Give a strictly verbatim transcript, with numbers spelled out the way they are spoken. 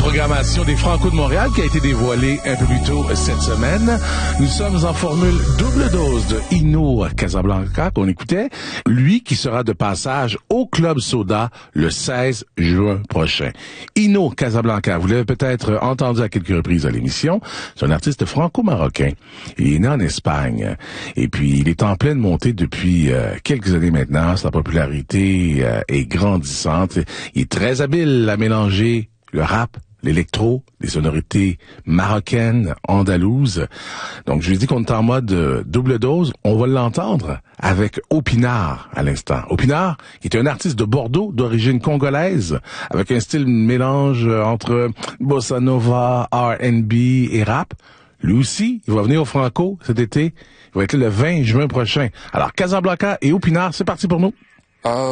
programmation des Franco de Montréal qui a été dévoilée un peu plus tôt cette semaine. Nous sommes en formule double dose de Hino Casablanca qu'on écoutait. Lui qui sera de passage au Club Soda le seize juin prochain. Hino Casablanca, vous l'avez peut-être entendu à quelques reprises à l'émission. C'est un artiste franco-marocain. Il est né en Espagne. Et puis, il est en pleine montée depuis euh, quelques années maintenant. Sa popularité euh, est grandissante. Il est très habile à mélanger le rap, l'électro, les sonorités marocaines, andalouses. Donc, je lui dis qu'on est en mode euh, double dose. On va l'entendre avec Opinard à l'instant. Opinard, qui est un artiste de Bordeaux, d'origine congolaise, avec un style mélange entre bossa nova, R and B et rap. Lui aussi, il va venir au Franco cet été. Il va être là le vingt juin prochain. Alors, Casablanca et Opinard, c'est parti pour nous. Uh...